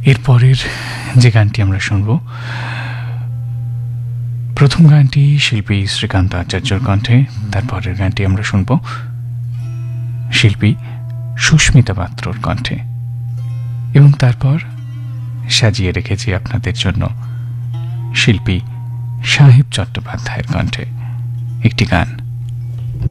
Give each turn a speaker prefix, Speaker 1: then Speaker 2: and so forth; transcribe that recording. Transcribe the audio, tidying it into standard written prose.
Speaker 1: এরপরের যে গানটি আমরা শুনব, প্রথম গানটি শিল্পী শ্রীকান্ত আচার্যর কণ্ঠে, তারপরের গানটি আমরা শুনব শিল্পী সুস্মিতা পাত্রর কণ্ঠে, এবং তারপর সাজিয়ে রেখেছি আপনাদের জন্য শিল্পী সাহেব চট্টোপাধ্যায়ের কণ্ঠে একটি গান।